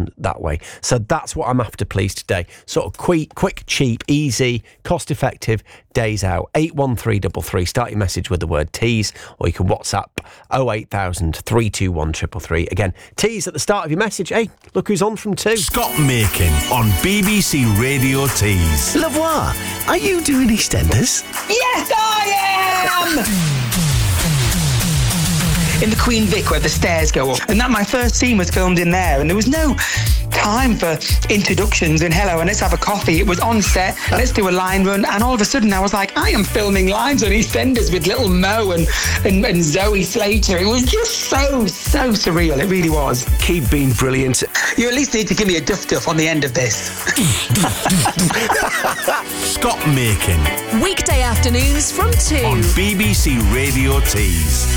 happen that way. So that's what I'm after, please, today. Sort of quick, cheap, easy, cost-effective days out. 81333. Start your message with the word tease, or you can WhatsApp 08000 321 333. Again, tease at the start of your message. Hey, look who's on from 2. Scott Makin on BBC Radio Tees. Lavoir, are you doing EastEnders? Yes, I am! In the Queen Vic where the stairs go up. And that my first scene was filmed in there, and there was no time for introductions and hello and let's have a coffee. It was on set, let's do a line run, and all of a sudden I was like, I am filming lines on EastEnders with little Mo and Zoe Slater. It was just so surreal. It really was. Keep being brilliant. You at least need to give me a duff on the end of this. Scott Makin. Weekday afternoons from 2 on BBC Radio Tees.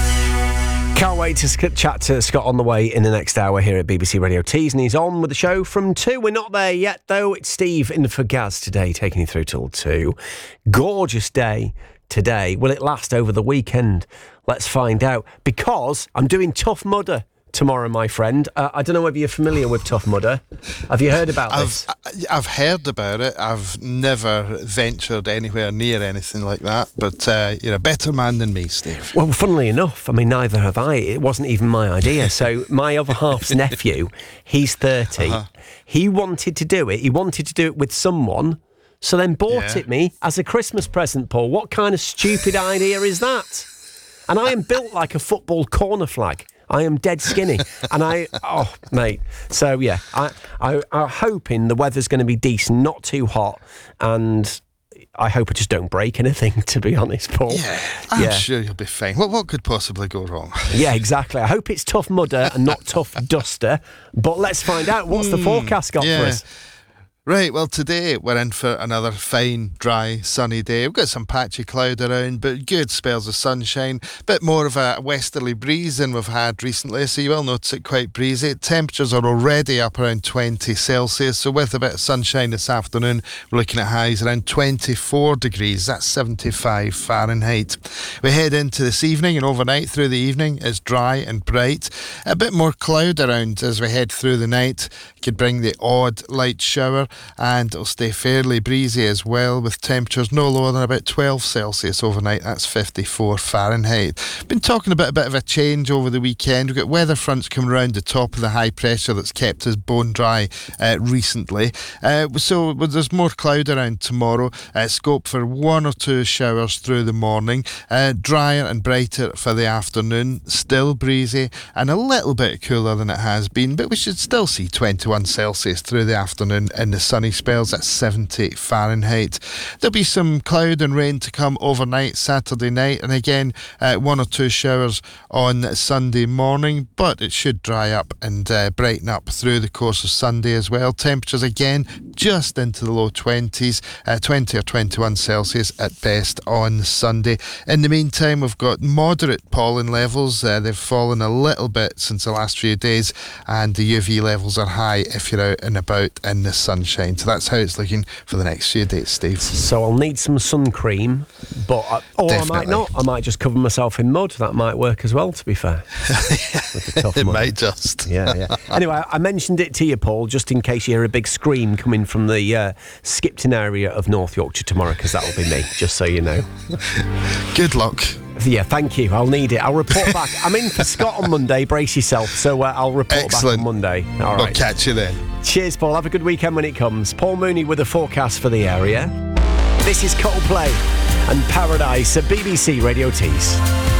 Can't wait to chat to Scott on the way in the next hour here at BBC Radio Tees, and he's on with the show from 2. We're not there yet, though. It's Steve in for Gaz today, taking you through till 2. Gorgeous day today. Will it last over the weekend? Let's find out, because I'm doing Tough Mudder tomorrow, my friend. I don't know whether you're familiar with Tough Mudder. Have you heard about this? I've heard about it. I've never ventured anywhere near anything like that, but you're a better man than me, Steve. Well, funnily enough, I mean, neither have I. It wasn't even my idea. So my other half's nephew, he's 30. He wanted to do it. He wanted to do it with someone, so then bought it me as a Christmas present, Paul. What kind of stupid idea is that? And I am built like a football corner flag. I am dead skinny, and mate. So yeah, I'm hoping the weather's going to be decent, not too hot, and I hope I just don't break anything. To be honest, Paul. Yeah, I'm sure you'll be fine. What could possibly go wrong? Yeah, exactly. I hope it's Tough Mudder and not Tough Duster. But let's find out. What's the forecast got for us? Right, well, today we're in for another fine, dry, sunny day. We've got some patchy cloud around, but good spells of sunshine. Bit more of a westerly breeze than we've had recently, so you will notice it quite breezy. Temperatures are already up around 20 Celsius, so with a bit of sunshine this afternoon, we're looking at highs around 24 degrees. That's 75 Fahrenheit. We head into this evening and overnight. Through the evening, it's dry and bright. A bit more cloud around as we head through the night. Could bring the odd light shower, and it'll stay fairly breezy as well, with temperatures no lower than about 12 Celsius overnight. That's 54 Fahrenheit. Been talking about a bit of a change over the weekend. We've got weather fronts coming around the top of the high pressure that's kept us bone dry recently. So there's more cloud around tomorrow. Scope for 1 or 2 showers through the morning. Drier and brighter for the afternoon. Still breezy and a little bit cooler than it has been, but we should still see 21 Celsius through the afternoon in the sunny spells at 70 Fahrenheit. There'll be some cloud and rain to come overnight, Saturday night, and again 1 or 2 showers on Sunday morning, but it should dry up and brighten up through the course of Sunday as well. Temperatures again just into the low 20s, 20 or 21 Celsius at best on Sunday. In the meantime, we've got moderate pollen levels. They've fallen a little bit since the last few days, and the UV levels are high if you're out and about in the sunshine. So that's how it's looking for the next few days, Steve. So I'll need some sun cream, but I might not. I might just cover myself in mud. That might work as well, to be fair. With the tough it mud. might just. Yeah. Anyway, I mentioned it to you, Paul, just in case you hear a big scream coming from the Skipton area of North Yorkshire tomorrow, because that'll be me, just so you know. Good luck. Yeah, thank you. I'll need it. I'll report back. I'm in for Scott on Monday. Brace yourself. So I'll report back on Monday. All right. We'll catch you then. Cheers, Paul. Have a good weekend when it comes. Paul Mooney with a forecast for the area. This is Coldplay and Paradise at BBC Radio Tees.